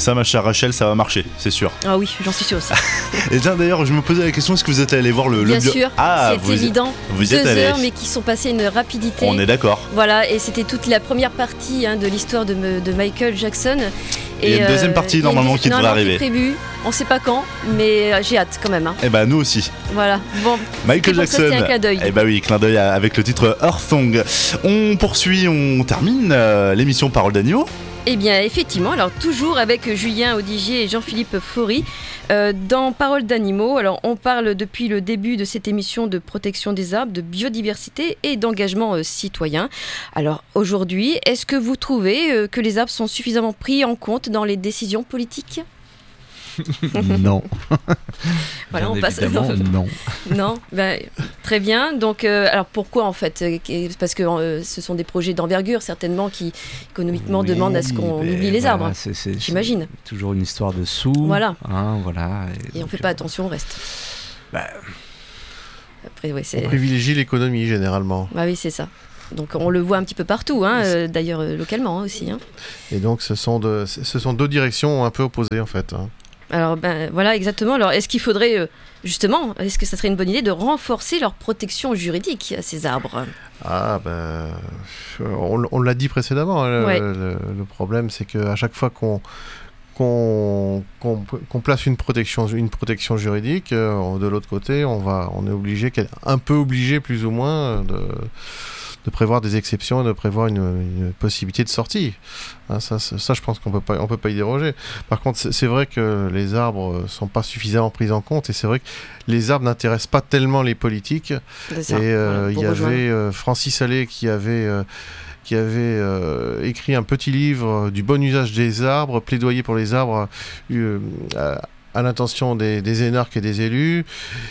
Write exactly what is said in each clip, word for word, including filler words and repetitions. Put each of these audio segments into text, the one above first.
Ça, ma chère Rachel, ça va marcher, c'est sûr. Ah oui, j'en suis sûre aussi. Et tiens, d'ailleurs, je me posais la question, est-ce que vous êtes allé voir le... Bien le bio... sûr, ah, c'est vous évident. Vous Deux êtes allé. heures, mais qui sont passées à une rapidité. On est d'accord. Voilà, et c'était toute la première partie hein, de l'histoire de, me, de Michael Jackson. Et il y a une deuxième partie, euh, normalement, qui devrait arriver. Qui est prévue. On sait pas quand, mais euh, j'ai hâte quand même. Hein. Et bah, nous aussi. Voilà, bon. Michael Jackson. Ça, un clin d'œil. Et bah oui, clin d'œil avec le titre Earth Song. On poursuit, on termine euh, l'émission Parole d'animaux. Eh bien, effectivement, alors toujours avec Julien Audigier et Jean-Philippe Faury. Euh, dans Parole d'animaux, alors on parle depuis le début de cette émission de protection des arbres, de biodiversité et d'engagement euh, citoyen. Alors aujourd'hui, est-ce que vous trouvez euh, que les arbres sont suffisamment pris en compte dans les décisions politiques ? Non. Voilà, Bien on passe. évidemment, non. Non, ben, très bien. Donc, euh, alors pourquoi en fait ? Parce que euh, ce sont des projets d'envergure certainement qui économiquement Oui, demandent à ce qu'on ben oublie les voilà, arbres. c'est, c'est, J'imagine. C'est toujours une histoire de sous. Voilà. Hein, voilà. Et, et donc, on fait pas attention au reste. Bah, Après, ouais, c'est. On privilégie l'économie généralement. Bah oui, c'est ça. Donc on le voit un petit peu partout, hein, euh, d'ailleurs euh, localement hein, aussi. Hein. Et donc ce sont, de, ce sont deux directions un peu opposées en fait. Hein. Alors ben voilà exactement. Alors est-ce qu'il faudrait euh, justement, est-ce que ça serait une bonne idée de renforcer leur protection juridique à ces arbres ? Ah ben, on, on l'a dit précédemment. Hein, ouais. le, le, le problème c'est qu'à chaque fois qu'on qu'on, qu'on, qu'on place une protection, une protection juridique, euh, de l'autre côté, on va, on est obligé, un peu obligé plus ou moins de de prévoir des exceptions et de prévoir une, une possibilité de sortie. Hein, ça, ça, ça, je pense qu'on peut pas, on peut pas y déroger. Par contre, c'est, c'est vrai que les arbres sont pas suffisamment pris en compte et c'est vrai que les arbres n'intéressent pas tellement les politiques. Ça, et euh, il voilà, y rejoindre. avait euh, Francis Allais qui avait... Euh, qui avait euh, écrit un petit livre du bon usage des arbres, plaidoyer pour les arbres euh, à, à l'intention des, des énarques et des élus.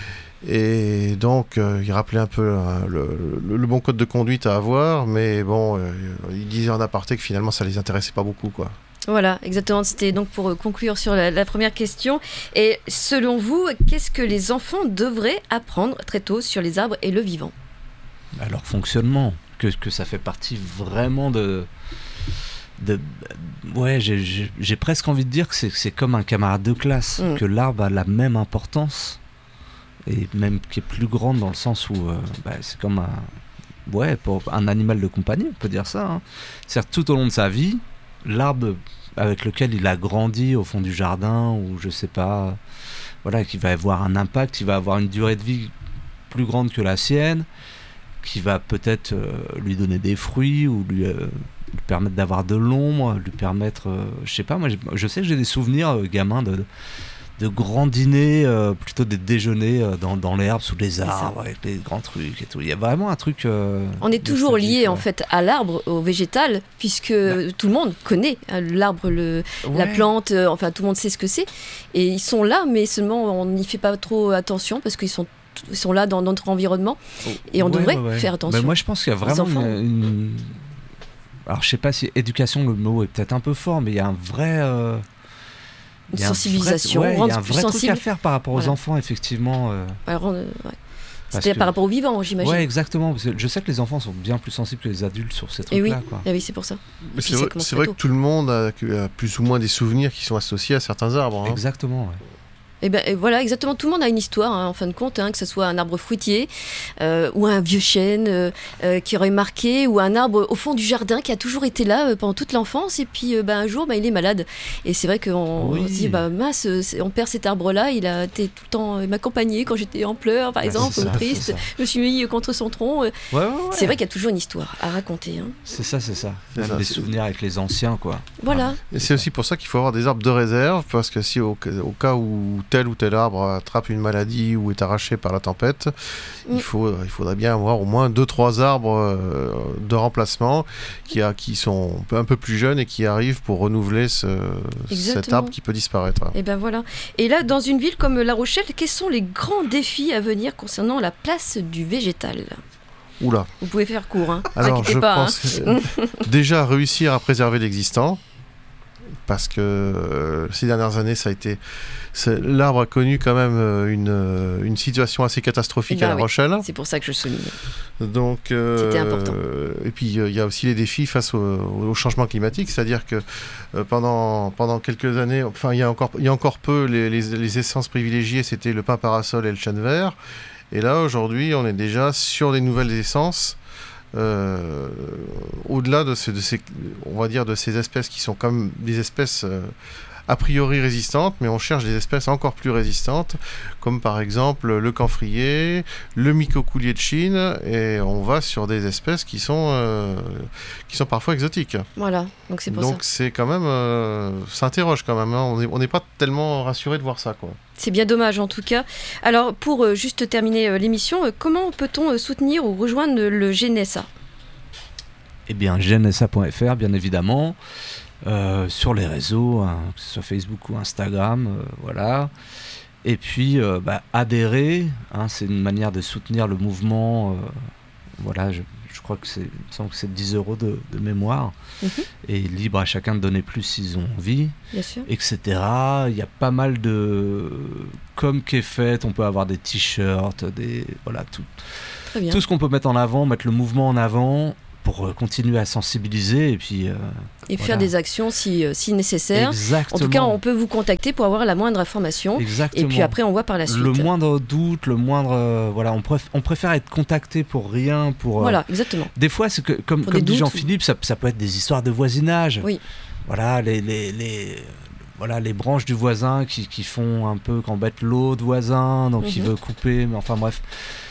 Et donc, euh, il rappelait un peu euh, le, le, le bon code de conduite à avoir, mais bon, euh, il disait en aparté que finalement, ça les intéressait pas beaucoup, quoi. Voilà, exactement. C'était donc pour conclure sur la, la première question. Et selon vous, qu'est-ce que les enfants devraient apprendre très tôt sur les arbres et le vivant ? à leur fonctionnement, que, que ça fait partie vraiment de... de ouais, j'ai, j'ai, j'ai presque envie de dire que c'est, c'est comme un camarade de classe, mmh. que l'arbre a la même importance, et même qui est plus grande dans le sens où euh, bah, c'est comme un, ouais, pour un animal de compagnie, on peut dire ça. Hein. C'est-à-dire tout au long de sa vie, l'arbre avec lequel il a grandi au fond du jardin, ou je sais pas, voilà, qui va avoir un impact, qui va avoir une durée de vie plus grande que la sienne, qui va peut-être euh, lui donner des fruits ou lui, euh, lui permettre d'avoir de l'ombre, lui permettre, euh, je sais pas, moi je sais que j'ai des souvenirs euh, gamins de, de grands dîners, euh, plutôt des déjeuners euh, dans, dans l'herbe, sous les arbres, avec les grands trucs et tout. Il y a vraiment un truc... Euh, On est toujours lié en fait à l'arbre, au végétal, puisque bah. tout le monde connaît l'arbre, le, ouais. la plante, euh, enfin tout le monde sait ce que c'est. Et ils sont là, mais seulement on n'y fait pas trop attention parce qu'ils sont Ils sont là dans notre environnement et on ouais, devrait ouais, ouais. faire attention. Ben moi, je pense qu'il y a vraiment une, une... Alors, je sais pas si éducation, le mot est peut-être un peu fort, mais il y a un vrai... Euh... Une sensibilisation, vrai... ouais, rendre il y a un plus vrai sensible. truc à faire par rapport aux voilà. enfants, effectivement. Euh... Alors, euh, ouais. C'était que... par rapport aux vivants, j'imagine. Oui, exactement. Parce que je sais que les enfants sont bien plus sensibles que les adultes sur ces trucs-là. Et oui, quoi. et oui c'est pour ça. Mais c'est vrai, c'est vrai que tout le monde a, a plus ou moins des souvenirs qui sont associés à certains arbres. Hein. Exactement, ouais. Et ben et voilà, exactement, tout le monde a une histoire, hein, en fin de compte, hein, que ce soit un arbre fruitier, euh, ou un vieux chêne euh, euh, qui aurait marqué, ou un arbre au fond du jardin qui a toujours été là euh, pendant toute l'enfance, et puis euh, ben, un jour, ben, il est malade. Et c'est vrai qu'on oui. on se dit, bah, mince, on perd cet arbre-là, il a été tout le temps euh, m'accompagner quand j'étais en pleurs, par exemple, c'est ça, triste, c'est ça. je me suis mis contre son tronc. Euh, ouais, ouais, ouais. C'est vrai qu'il y a toujours une histoire à raconter. Hein. C'est ça, c'est ça. C'est Même ça, des c'est... souvenirs avec les anciens, quoi. Voilà. Et c'est aussi pour ça qu'il faut avoir des arbres de réserve, parce que si au, au cas où tel ou tel arbre attrape une maladie ou est arraché par la tempête, mm. il, faut, il faudrait bien avoir au moins deux trois arbres euh, de remplacement qui, a, qui sont un peu plus jeunes et qui arrivent pour renouveler ce, cet arbre qui peut disparaître. Et ben voilà. Et là, dans une ville comme La Rochelle, quels sont les grands défis à venir concernant la place du végétal ? Oula. Vous pouvez faire court, hein. Alors, je pas, pense hein. que déjà réussir à préserver l'existant, parce que euh, ces dernières années, ça a été, l'arbre a connu quand même une, une situation assez catastrophique ben à La oui, Rochelle. C'est pour ça que je souligne. Donc, euh, c'était important. Et puis il euh, y a aussi les défis face au, au changement climatique, c'est-à-dire que euh, pendant, pendant quelques années, enfin il y a encore, il y a encore peu, les, les, les essences privilégiées, c'était le pin parasol et le chêne vert. Et là, aujourd'hui, on est déjà sur des nouvelles essences. Euh, au-delà de, ce, de ces, on va dire, de ces espèces qui sont comme des espèces euh, a priori résistantes, mais on cherche des espèces encore plus résistantes, comme par exemple le camphrier, le mycocoulier de Chine, et on va sur des espèces qui sont, euh, qui sont parfois exotiques. Voilà, donc c'est pour donc ça. Donc c'est quand même, euh, ça interroge quand même, hein. On n'est pas tellement rassuré de voir ça, quoi. C'est bien dommage en tout cas. Alors pour euh, juste terminer euh, l'émission, euh, comment peut-on euh, soutenir ou rejoindre le G N S A ? Eh bien, G N S A point F R, bien évidemment, euh, sur les réseaux, hein, que ce soit Facebook ou Instagram, euh, voilà. Et puis, euh, bah, adhérer, hein, c'est une manière de soutenir le mouvement. Euh, voilà, je, je crois que c'est, il me semble que c'est dix euros de, de mémoire. Mmh. Et libre à chacun de donner plus s'ils ont envie, bien sûr. et cetera. Il y a pas mal de com qui est faite. On peut avoir des t-shirts, des voilà tout, tout ce qu'on peut mettre en avant, mettre le mouvement en avant pour continuer à sensibiliser et puis euh, et voilà. faire des actions si, si nécessaire. Exactement. En tout cas, on peut vous contacter pour avoir la moindre information. Exactement. Et puis après, on voit par la suite. Le moindre doute, le moindre euh, voilà, on, préf- on préfère être contacté pour rien, pour. Euh, voilà, exactement. Des fois, c'est que comme, comme dit Jean-Philippe, ou... ça, ça peut être des histoires de voisinage. Oui. Voilà, les les, les voilà les branches du voisin qui, qui font un peu qu'embêtent l'autre voisin, donc mm-hmm. il veut couper, mais enfin bref.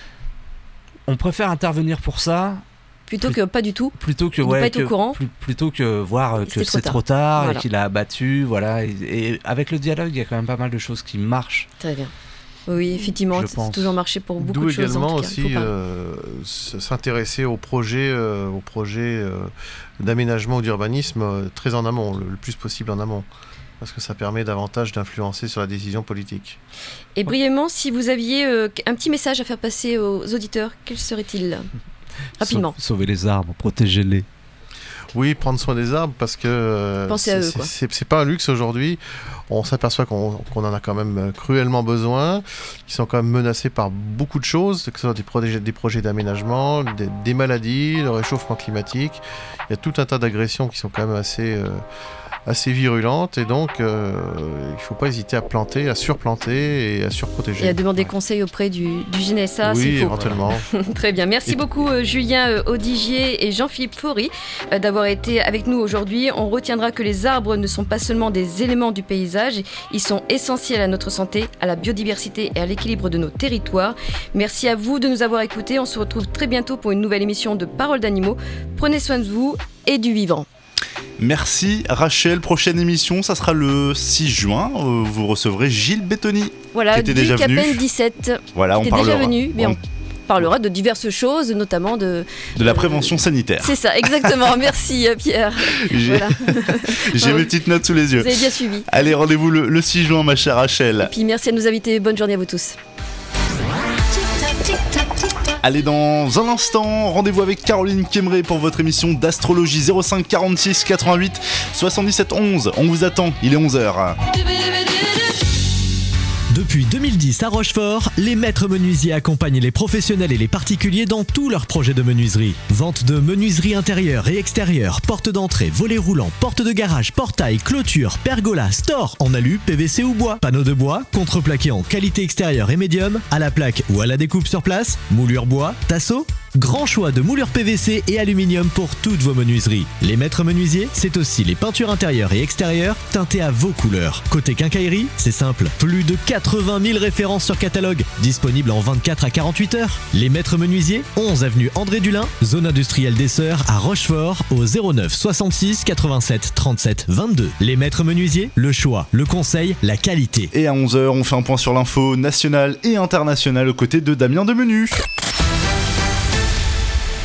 On préfère intervenir pour ça. Plutôt que pas du tout. Plutôt que, il ouais, pas être que au courant. Plus, plutôt que voir euh, que c'est trop trop tard voilà. et qu'il a abattu, voilà. Et, et avec le dialogue, il y a quand même pas mal de choses qui marchent. Très bien. Oui, effectivement, c'est toujours marché pour beaucoup D'où de choses. D'où également en tout cas. aussi euh, s'intéresser aux projets, euh, aux projets euh, d'aménagement ou d'urbanisme euh, très en amont, le, le plus possible en amont. Parce que ça permet davantage d'influencer sur la décision politique. Et brièvement, si vous aviez euh, un petit message à faire passer aux auditeurs, quel serait-il ? Rapidement. Sauver les arbres, protéger-les. Oui, prendre soin des arbres parce que euh, c'est, à eux, quoi. C'est, c'est pas un luxe aujourd'hui. On s'aperçoit qu'on, qu'on en a quand même cruellement besoin. Ils sont quand même menacés par beaucoup de choses, que ce soit des projets, des projets d'aménagement, des, des maladies, le réchauffement climatique. Il y a tout un tas d'agressions qui sont quand même assez... Euh, assez virulente et donc euh, il ne faut pas hésiter à planter, à surplanter et à surprotéger. Et à demander ouais. conseil auprès du, du G N S A oui, s'il faut. Éventuellement. Très bien, merci et... beaucoup euh, Julien euh, Audigier et Jean-Philippe Faury euh, d'avoir été avec nous aujourd'hui. On retiendra que les arbres ne sont pas seulement des éléments du paysage, ils sont essentiels à notre santé, à la biodiversité et à l'équilibre de nos territoires. Merci à vous de nous avoir écoutés. On se retrouve très bientôt pour une nouvelle émission de Paroles d'animaux. Prenez soin de vous et du vivant. Merci Rachel, prochaine émission, ça sera le six juin, euh, vous recevrez Gilles Bettoni, voilà, qui était déjà venu. Voilà, dix-sept, voilà, qui on était déjà venu, mais on... on parlera de diverses choses, notamment de... De la prévention euh, sanitaire. C'est ça, exactement, merci Pierre. J'ai, voilà. J'ai mes petites notes sous les yeux. Vous avez bien suivi. Allez, rendez-vous le, le six juin ma chère Rachel. Et puis merci à nos invités, bonne journée à vous tous. Allez, dans un instant, rendez-vous avec Caroline Kemmeré pour votre émission d'astrologie zéro cinq quarante-six quatre-vingt-huit soixante-dix-sept onze. On vous attend, il est onze heures. Depuis deux mille dix à Rochefort, les maîtres menuisiers accompagnent les professionnels et les particuliers dans tous leurs projets de menuiserie. Vente de menuiserie intérieure et extérieure, porte d'entrée, volets roulants, porte de garage, portail, clôture, pergola, store en alu, P V C ou bois, panneaux de bois, contreplaqué en qualité extérieure et médium, à la plaque ou à la découpe sur place, moulure bois, tasseau. Grand choix de moulures P V C et aluminium pour toutes vos menuiseries. Les maîtres menuisiers, c'est aussi les peintures intérieures et extérieures teintées à vos couleurs. Côté quincaillerie, c'est simple. Plus de quatre-vingt mille références sur catalogue, disponibles en vingt-quatre à quarante-huit heures. Les maîtres menuisiers, onze avenue André Dulin, zone industrielle des Sœurs à Rochefort, au zéro neuf soixante-six quatre-vingt-sept trente-sept vingt-deux. Les maîtres menuisiers, le choix, le conseil, la qualité. Et à onze heures, on fait un point sur l'info nationale et internationale aux côtés de Damien Demenu.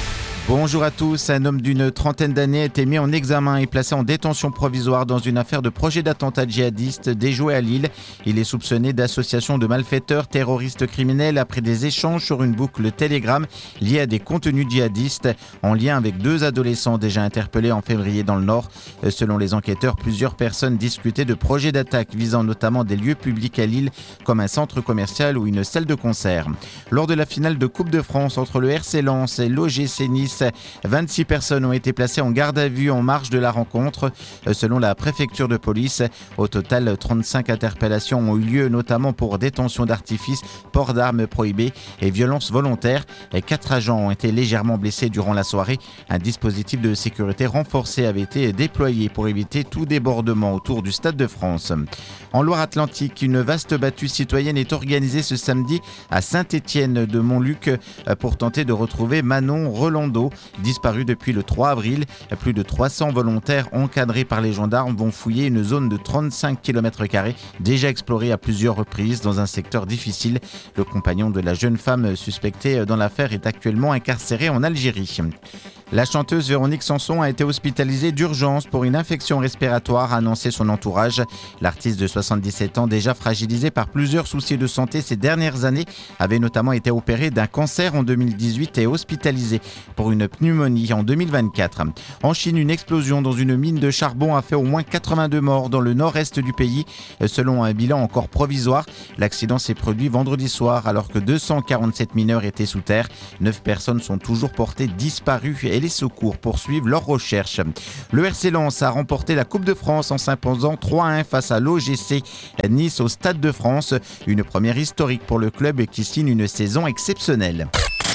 Bonjour à tous. Un homme d'une trentaine d'années a été mis en examen et placé en détention provisoire dans une affaire de projet d'attentat djihadiste déjoué à Lille. Il est soupçonné d'association de malfaiteurs terroristes criminels après des échanges sur une boucle Telegram liée à des contenus djihadistes en lien avec deux adolescents déjà interpellés en février dans le Nord. Selon les enquêteurs, plusieurs personnes discutaient de projets d'attaque visant notamment des lieux publics à Lille comme un centre commercial ou une salle de concert. Lors de la finale de Coupe de France entre le R C Lens et l'O G C Nice, vingt-six personnes ont été placées en garde à vue en marge de la rencontre. Selon la préfecture de police, au total, trente-cinq interpellations ont eu lieu, notamment pour détention d'artifices, port d'armes prohibées et violences volontaires. Quatre agents ont été légèrement blessés durant la soirée. Un dispositif de sécurité renforcé avait été déployé pour éviter tout débordement autour du Stade de France. En Loire-Atlantique, une vaste battue citoyenne est organisée ce samedi à Saint-Étienne de Montluc pour tenter de retrouver Manon Rolando, disparue depuis le trois avril. Plus de trois cents volontaires encadrés par les gendarmes vont fouiller une zone de trente-cinq kilomètres carrés déjà explorée à plusieurs reprises dans un secteur difficile. Le compagnon de la jeune femme suspectée dans l'affaire est actuellement incarcéré en Algérie. La chanteuse Véronique Sanson a été hospitalisée d'urgence pour une infection respiratoire, a annoncé son entourage. L'artiste de soixante-dix-sept ans, déjà fragilisé par plusieurs soucis de santé ces dernières années, avait notamment été opéré d'un cancer en deux mille dix-huit et hospitalisé pour une pneumonie en deux mille vingt-quatre. En Chine, une explosion dans une mine de charbon a fait au moins quatre-vingt-deux morts dans le nord-est du pays. Selon un bilan encore provisoire, l'accident s'est produit vendredi soir alors que deux cent quarante-sept mineurs étaient sous terre. Neuf personnes sont toujours portées disparues et les secours poursuivent leurs recherches. Le R C Lens a remporté la Coupe de France en s'imposant trois à un face à l'O G C Nice au Stade de France. Une première historique pour le club qui signe une saison exceptionnelle.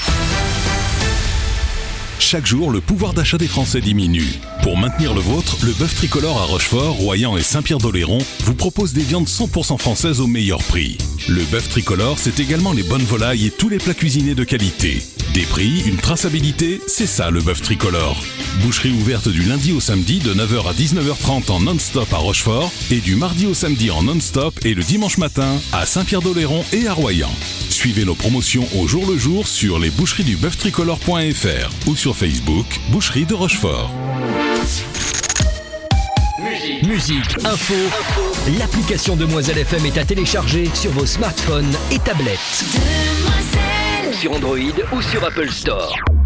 Chaque jour, le pouvoir d'achat des Français diminue. Pour maintenir le vôtre, le bœuf tricolore à Rochefort, Royan et Saint-Pierre-d'Oléron vous propose des viandes cent pour cent françaises au meilleur prix. Le bœuf tricolore, c'est également les bonnes volailles et tous les plats cuisinés de qualité. Des prix, une traçabilité, c'est ça le bœuf tricolore. Boucherie ouverte du lundi au samedi de neuf heures à dix-neuf heures trente en non-stop à Rochefort et du mardi au samedi en non-stop et le dimanche matin à Saint-Pierre-d'Oléron et à Royan. Suivez nos promotions au jour le jour sur les boucheries du bœuf tricolore point f r ou sur Facebook, Boucherie de Rochefort. Musique, Musique info, info. L'application Demoiselle F M est à télécharger sur vos smartphones et tablettes. Demoiselle. Sur Android ou sur Apple Store.